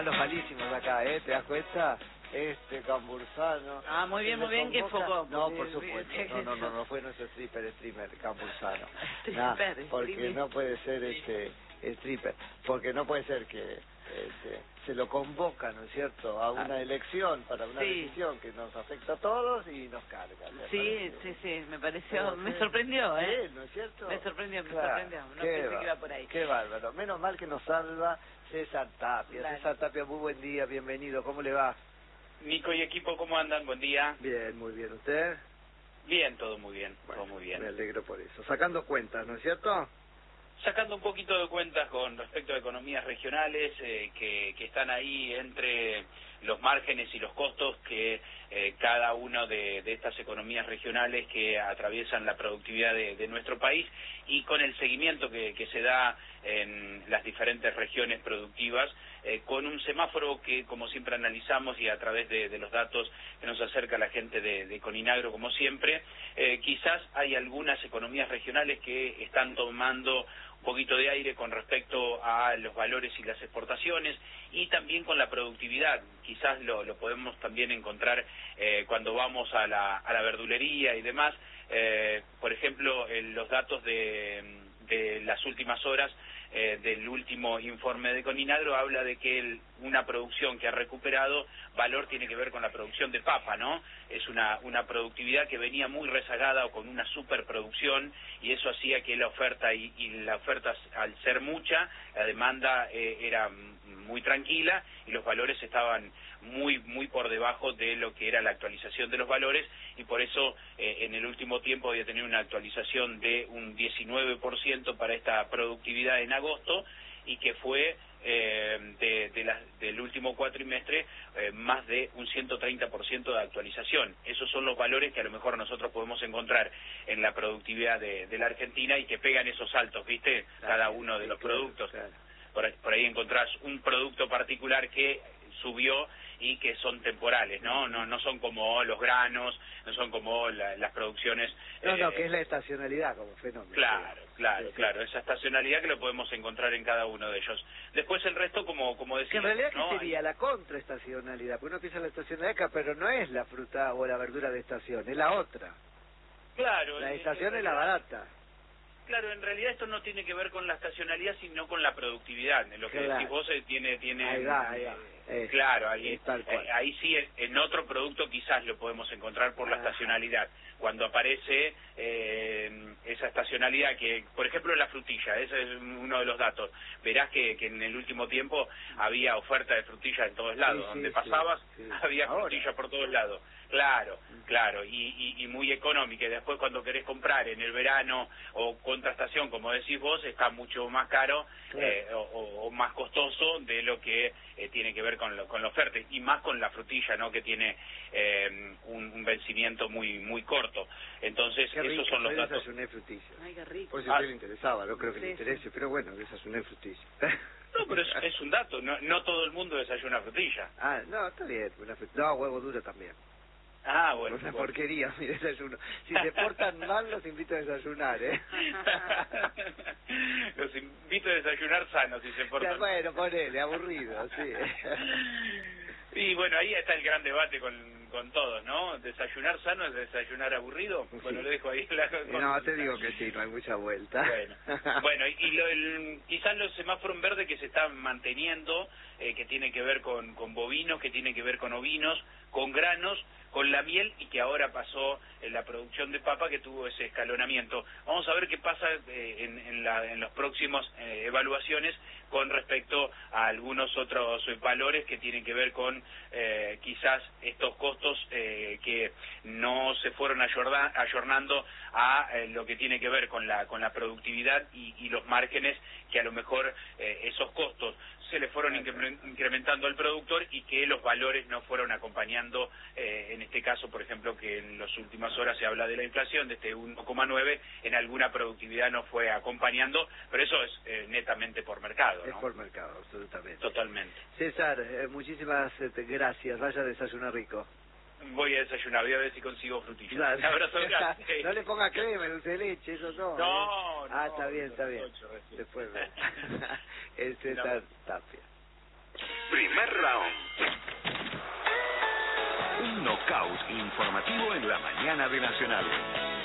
palos malísimos acá, ¿te das cuenta? Cambursano. Ah, muy bien, ¿qué foco? No, por supuesto. No fue nuestro streamer Cambursano. Nah, porque no puede ser stripper, porque no puede ser que se lo convoca, ¿no es cierto?, a una elección para una decisión que nos afecta a todos y nos carga. Sí, me pareció, me sorprendió, ¿no es cierto? Me sorprendió, no pensé que iba por ahí. Qué bárbaro, menos mal que nos salva César Tapia. Dale. César Tapia, muy buen día, bienvenido, ¿cómo le va? Nico y equipo, ¿cómo andan? Buen día. Bien, muy bien, ¿usted? Bien, todo muy bien, Bueno, todo muy bien. Me alegro por eso. Sacando cuentas, ¿no es cierto? Sacando un poquito de cuentas con respecto a economías regionales que están ahí entre los márgenes y los costos que cada una de estas economías regionales que atraviesan la productividad de nuestro país y con el seguimiento que se da en las diferentes regiones productivas, con un semáforo que, como siempre analizamos y a través de los datos que nos acerca la gente de Coninagro, como siempre, quizás hay algunas economías regionales que están tomando un poquito de aire con respecto a los valores y las exportaciones y también con la productividad. Quizás lo podemos también encontrar cuando vamos a la verdulería y demás. Por ejemplo, los datos de las últimas horas del último informe de Coninagro habla de que una producción que ha recuperado valor tiene que ver con la producción de papa, ¿no? Es una productividad que venía muy rezagada o con una superproducción y eso hacía que la oferta y la oferta, al ser mucha, la demanda era muy tranquila y los valores estaban muy por debajo de lo que era la actualización de los valores y por eso en el último tiempo había tenido una actualización de un 19% para esta productividad en agosto y que fue del último cuatrimestre más de un 130% de actualización. Esos son los valores que a lo mejor nosotros podemos encontrar en la productividad de la Argentina y que pegan esos saltos, ¿viste? Cada uno de los productos. Claro. Por ahí encontrás un producto particular que subió y que son temporales, ¿no? No son como los granos, no son como las producciones... que es la estacionalidad como fenómeno. Claro, esa estacionalidad que lo podemos encontrar en cada uno de ellos. Después el resto, como decía... Que en realidad, ¿qué sería? La contraestacionalidad, porque uno piensa la estacionalidad acá, pero no es la fruta o la verdura de estación, es la otra. Claro. La estación es la barata. Claro, en realidad esto no tiene que ver con la estacionalidad, sino con la productividad. Lo que decís vos tiene... Ahí va. Claro, ahí sí, en otro producto quizás lo podemos encontrar por la estacionalidad. Cuando aparece esa estacionalidad, que por ejemplo la frutilla, ese es uno de los datos. Verás que en el último tiempo había oferta de frutilla en todos lados. Donde pasabas había frutilla por todos lados. Claro, y muy económica. Y después cuando querés comprar en el verano o contrastación, como decís vos, está mucho más caro o más costoso de lo que tiene que ver con la oferta. Y más con la frutilla, ¿no? Que tiene un vencimiento muy corto. Entonces, esos son los datos. Desayuné frutilla. Ay, qué rico. Por si a usted le interesaba, no creo que le interese, pero bueno, desayuné frutilla. No, pero es un dato, no todo el mundo desayuna frutilla. No, está bien, no, huevo duro también. Bueno. Una porquería mi desayuno. Si se portan mal, los invito a desayunar, Los invito a desayunar sanos si se portan mal. Bueno, ponele, aburrido, sí. Y bueno, ahí está el gran debate con todos, ¿no? ¿Desayunar sano es desayunar aburrido? Sí. Bueno, lo dejo ahí. No, te digo que sí, no hay mucha vuelta. Bueno, y quizás los semáforos en verde que se están manteniendo, que tiene que ver con bovinos, que tiene que ver con ovinos, con granos, con la miel y que ahora pasó en la producción de papa que tuvo ese escalonamiento. Vamos a ver qué pasa en los próximos evaluaciones con respecto a algunos otros valores que tienen que ver con quizás estos costos que no se fueron ayornando a lo que tiene que ver con la productividad y los márgenes que a lo mejor esos costos se le fueron incrementando al productor y que los valores no fueron acompañando, en este caso, por ejemplo, que en las últimas horas se habla de la inflación, de este 1,9, en alguna productividad no fue acompañando, pero eso es netamente por mercado, ¿no? Es por mercado, absolutamente. Totalmente. César, muchísimas gracias, vaya a desayunar rico. Voy a desayunar, voy a ver si consigo frutillas. Claro. Un abrazo grande. No le ponga crema, dulce de leche, eso no. No. Está bien. Después el César Tapia. Primer Brown. Un knockout informativo en la mañana de Nacional.